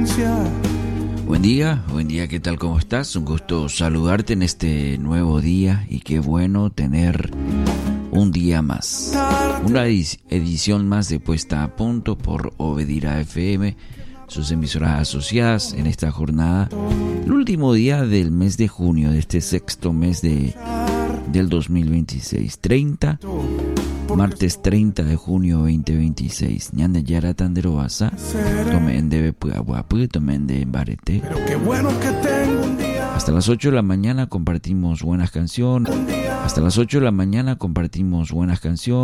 Buen día, ¿qué tal? ¿Cómo estás? Un gusto saludarte en este nuevo día y qué bueno tener un día más. Una edición más de Puesta a Punto por Obedira FM, sus emisoras asociadas en esta jornada, el último día del mes de junio, de este sexto mes del 2026, martes 30 de junio 2026. Ñanda yara tandero basa, tomen de puapuapu, tomen de barete. Hasta las 8 de la mañana compartimos buenas canciones.